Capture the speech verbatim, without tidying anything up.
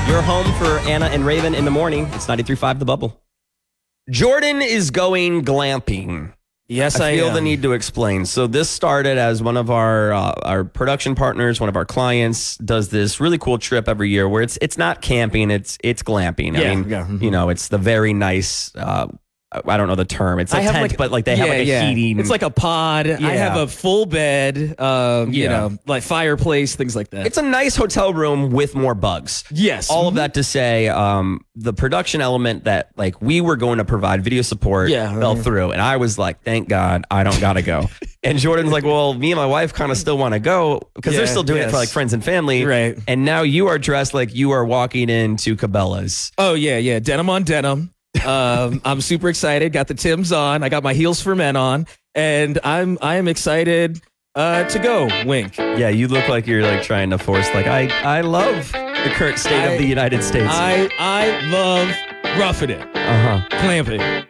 Your home for Anna and Raven in the morning. It's ninety-three point five The Bubble. Jordan is going glamping. Yes, I I feel am. the need to explain. So this started as one of our uh, our production partners, one of our clients does this really cool trip every year where it's it's not camping, it's it's glamping. Yeah, I mean, yeah. you know, it's the very nice. Uh, I don't know the term. It's a I have tent, like- but like they have yeah, like a yeah. heating. It's like a pod. I Yeah. have a full bed, um, you Yeah. know, like fireplace, things like that. It's a nice hotel room with more bugs. Yes. All of that to say, um, the production element that like we were going to provide video support Yeah. fell through. And I was like, thank God I don't got to go. And Jordan's like, well, me and my wife kind of still want to go because they're Yeah, still doing it yes. for like friends and family. Right. And now you are dressed like you are walking into Cabela's. Oh, yeah, yeah. Denim on denim. um, I'm super excited. Got the Timbs on. I got my Heels for Men on. And I'm I am excited uh, to go. Wink. Yeah, you look like you're like trying to force like, I, I love the current state I- of the United States. I, I love roughing it. uh-huh. Clamping.